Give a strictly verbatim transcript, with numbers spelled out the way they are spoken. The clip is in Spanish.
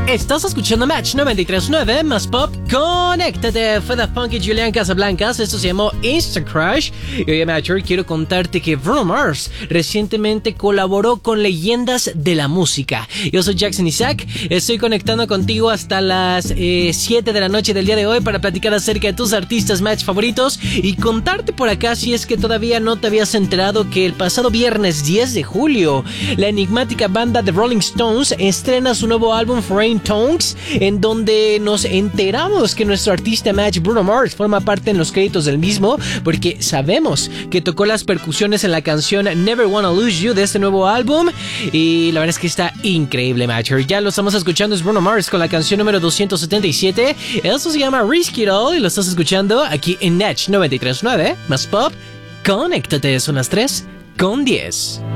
Estás escuchando Match noventa y tres punto nueve más Pop. Conéctate. Fue The Funky Julian Casablancas. Esto se llamó Insta Crush. Y oye, Matcher, quiero contarte que Bruno Mars recientemente colaboró con leyendas de la música. Yo soy Jackson Isaac. Estoy conectando contigo hasta las eh, siete de la noche del día de hoy para platicar acerca de tus artistas Match favoritos y contarte por acá si es que todavía no te habías enterado que el pasado viernes diez de julio la enigmática banda The Rolling Stones estrena su nuevo álbum Foreign Tongues, en donde nos enteramos que nuestro artista Match Bruno Mars forma parte en los créditos del mismo, porque sabemos que tocó las percusiones en la canción Never Wanna Lose You de este nuevo álbum, y la verdad es que está increíble, Matcher. Ya lo estamos escuchando, es Bruno Mars con la canción número doscientos setenta y siete. Eso se llama Risk It All y lo estás escuchando aquí en Match noventa y tres punto nueve más Pop. Conéctate, son las tres con diez.